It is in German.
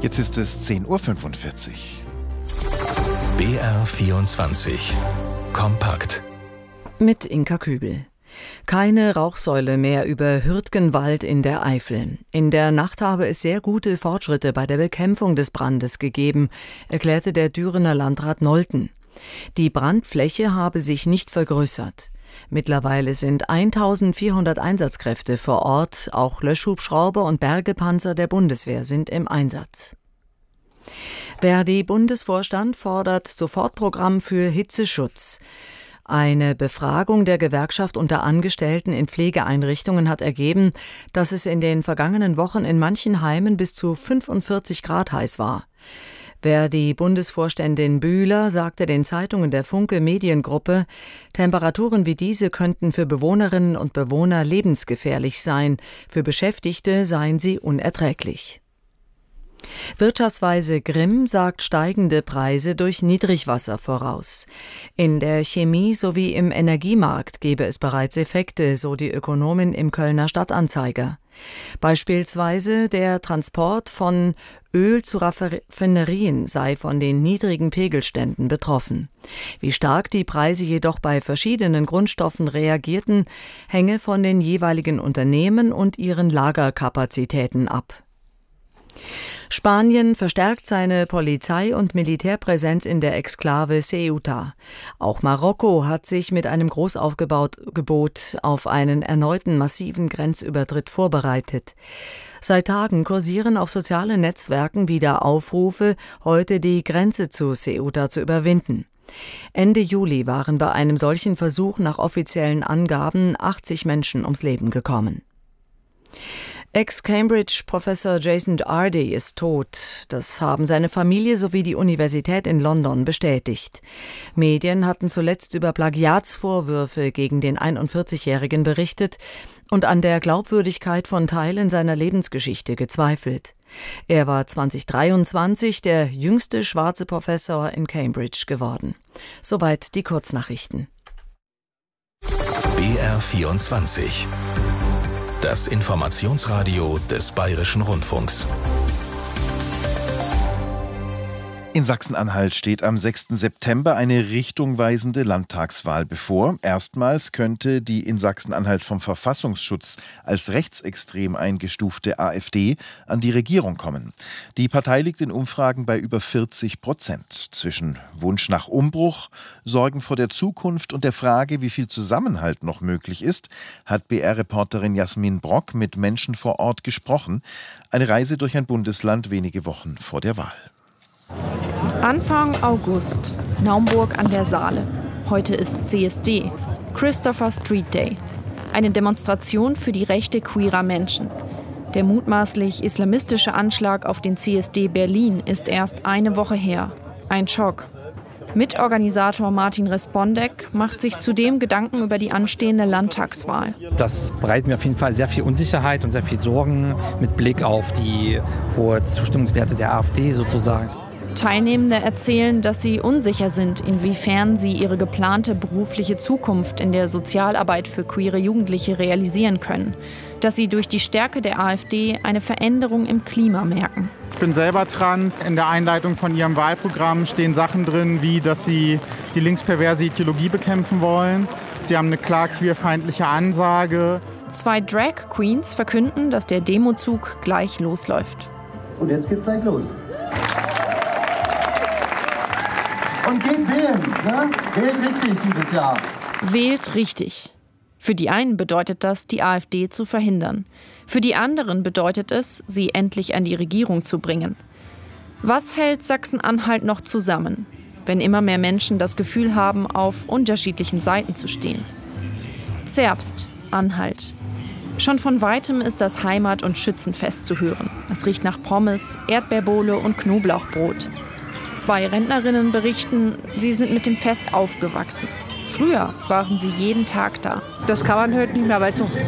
Jetzt ist es 10:45 Uhr. BR24 Kompakt mit Inka Kübel. Keine Rauchsäule mehr über Hürtgenwald in der Eifel. In der Nacht habe es sehr gute Fortschritte bei der Bekämpfung des Brandes gegeben, erklärte der Dürener Landrat Nolten. Die Brandfläche habe sich nicht vergrößert. Mittlerweile sind 1400 Einsatzkräfte vor Ort, auch Löschhubschrauber und Bergepanzer der Bundeswehr sind im Einsatz. Verdi-Bundesvorstand fordert Sofortprogramm für Hitzeschutz. Eine Befragung der Gewerkschaft unter Angestellten in Pflegeeinrichtungen hat ergeben, dass es in den vergangenen Wochen in manchen Heimen bis zu 45 Grad heiß war. Verdi-Bundesvorständin Bühler sagte den Zeitungen der Funke Mediengruppe, Temperaturen wie diese könnten für Bewohnerinnen und Bewohner lebensgefährlich sein, für Beschäftigte seien sie unerträglich. Wirtschaftsweise Grimm sagt steigende Preise durch Niedrigwasser voraus. In der Chemie sowie im Energiemarkt gebe es bereits Effekte, so die Ökonomin im Kölner Stadtanzeiger. Beispielsweise der Transport von Öl zu Raffinerien sei von den niedrigen Pegelständen betroffen. Wie stark die Preise jedoch bei verschiedenen Grundstoffen reagierten, hänge von den jeweiligen Unternehmen und ihren Lagerkapazitäten ab. Spanien verstärkt seine Polizei- und Militärpräsenz in der Exklave Ceuta. Auch Marokko hat sich mit einem Großaufgebot auf einen erneuten massiven Grenzübertritt vorbereitet. Seit Tagen kursieren auf sozialen Netzwerken wieder Aufrufe, heute die Grenze zu Ceuta zu überwinden. Ende Juli waren bei einem solchen Versuch nach offiziellen Angaben 80 Menschen ums Leben gekommen. Ex-Cambridge-Professor Jason Ardy ist tot. Das haben seine Familie sowie die Universität in London bestätigt. Medien hatten zuletzt über Plagiatsvorwürfe gegen den 41-Jährigen berichtet und an der Glaubwürdigkeit von Teilen seiner Lebensgeschichte gezweifelt. Er war 2023 der jüngste schwarze Professor in Cambridge geworden. Soweit die Kurznachrichten. BR24 Das Informationsradio des Bayerischen Rundfunks. In Sachsen-Anhalt steht am 6. September eine richtungweisende Landtagswahl bevor. Erstmals könnte die in Sachsen-Anhalt vom Verfassungsschutz als rechtsextrem eingestufte AfD an die Regierung kommen. Die Partei liegt in Umfragen bei über 40%. Zwischen Wunsch nach Umbruch, Sorgen vor der Zukunft und der Frage, wie viel Zusammenhalt noch möglich ist, hat BR-Reporterin Jasmin Brock mit Menschen vor Ort gesprochen. Eine Reise durch ein Bundesland wenige Wochen vor der Wahl. Anfang August, Naumburg an der Saale. Heute ist CSD, Christopher Street Day. Eine Demonstration für die Rechte queerer Menschen. Der mutmaßlich islamistische Anschlag auf den CSD Berlin ist erst eine Woche her. Ein Schock. Mitorganisator Martin Respondek macht sich zudem Gedanken über die anstehende Landtagswahl. Das bereitet mir auf jeden Fall sehr viel Unsicherheit und sehr viel Sorgen mit Blick auf die hohen Zustimmungswerte der AfD sozusagen. Teilnehmende erzählen, dass sie unsicher sind, inwiefern sie ihre geplante berufliche Zukunft in der Sozialarbeit für queere Jugendliche realisieren können. Dass sie durch die Stärke der AfD eine Veränderung im Klima merken. Ich bin selber trans. In der Einleitung von ihrem Wahlprogramm stehen Sachen drin, wie dass sie die linksperverse Ideologie bekämpfen wollen. Sie haben eine klar queerfeindliche Ansage. 2 Drag Queens verkünden, dass der Demozug gleich losläuft. Und jetzt geht's gleich los. Und geht wählen, ne? Wählt richtig dieses Jahr. Wählt richtig. Für die einen bedeutet das, die AfD zu verhindern. Für die anderen bedeutet es, sie endlich an die Regierung zu bringen. Was hält Sachsen-Anhalt noch zusammen, wenn immer mehr Menschen das Gefühl haben, auf unterschiedlichen Seiten zu stehen? Zerbst, Anhalt. Schon von Weitem ist das Heimat- und Schützenfest zu hören. Es riecht nach Pommes, Erdbeerbohle und Knoblauchbrot. 2 Rentnerinnen berichten, sie sind mit dem Fest aufgewachsen. Früher waren sie jeden Tag da. Das kann man heute nicht mehr, weil es so